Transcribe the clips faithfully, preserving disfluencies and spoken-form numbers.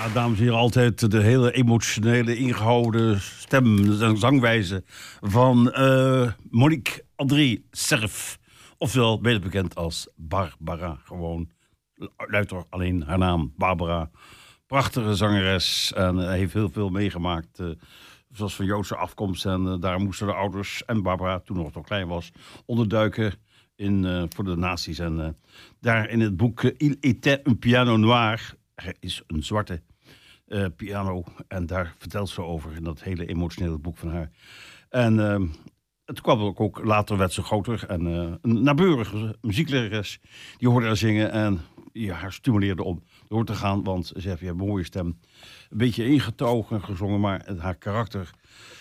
Ja, dames en heren, altijd de hele emotionele, ingehouden stem en zangwijze van uh, Monique André Cerf. Ofwel beter bekend als Barbara. Gewoon luidt er alleen haar naam, Barbara. Prachtige zangeres en uh, heeft heel veel meegemaakt. Uh, zoals van Joodse afkomst en uh, daar moesten de ouders en Barbara, toen nog nog klein was, onderduiken in, uh, voor de nazi's. En uh, daar in het boek uh, Il était un piano noir, er is een zwarte uh, piano. En daar vertelt ze over in dat hele emotionele boek van haar. En uh, het kwam ook, ook, later werd ze groter. En uh, een naburige muzieklerares, die hoorde haar zingen en ja, haar stimuleerde om door te gaan. Want ze heeft een mooie stem. Een beetje ingetogen gezongen, maar haar karakter,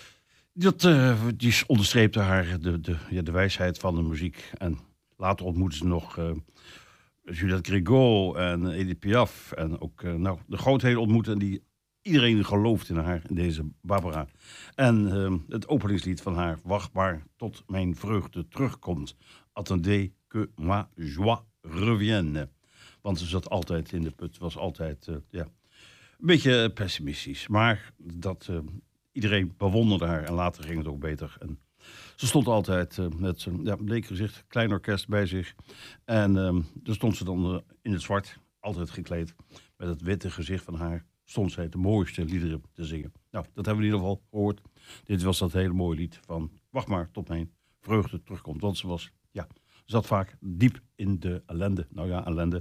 dat, uh, die onderstreepte haar de, de, ja, de wijsheid van de muziek. En later ontmoette ze nog uh, Juliette Grégaud en Edith Piaf. En ook uh, nou, de grootheden ontmoeten. En die, iedereen gelooft in haar, in deze Barbara. En uh, het openingslied van haar, Wacht maar tot mijn vreugde terugkomt. Attendez que ma joie revienne. Want ze zat altijd in de put, was altijd uh, ja, een beetje pessimistisch. Maar dat, uh, iedereen bewonderde haar en later ging het ook beter. En ze stond altijd uh, met zijn ja, bleek gezicht, klein orkest bij zich. En uh, daar stond ze dan uh, in het zwart, altijd gekleed. Met het witte gezicht van haar stond zij de mooiste liederen te zingen. Nou, dat hebben we in ieder geval gehoord. Dit was dat hele mooie lied van Wacht maar tot mijn vreugde terugkomt. Want ze was, ja, zat vaak diep in de ellende. Nou ja, ellende.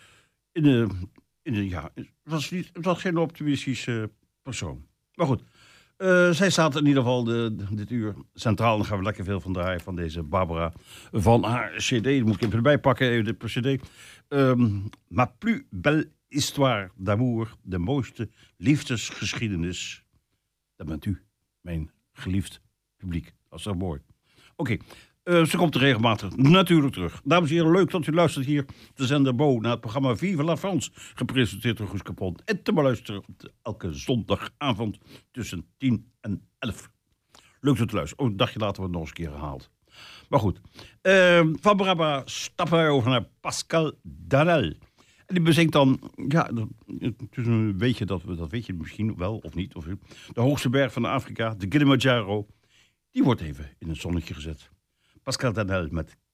In de, in de, ja, het was, niet, het was geen optimistische persoon. Maar goed, uh, zij staat in ieder geval de, de, dit uur centraal. Dan gaan we lekker veel van draaien van deze Barbara. Van haar cd, die moet ik even erbij pakken, even de cd. Um, Ma plus belle histoire d'amour, de mooiste liefdesgeschiedenis. Dat bent u, mijn geliefd publiek. Dat is zo mooi. Oké. Okay. Uh, ze komt er regelmatig natuurlijk terug. Dames en heren, leuk dat u luistert hier te zender Bo naar het programma Vive la France, gepresenteerd door Guus Capon. En te beluisteren elke zondagavond tussen tien en elf. Leuk dat u luistert. Oh, een dagje later wordt het nog eens een keer herhaald. Maar goed. Uh, van Barbara stappen wij over naar Pascal Danel. En die bezingt dan, ja, dus weet je dat, dat weet je misschien wel of niet. Of, de hoogste berg van Afrika, de Kilimanjaro, die wordt even in het zonnetje gezet. Pascal Danel met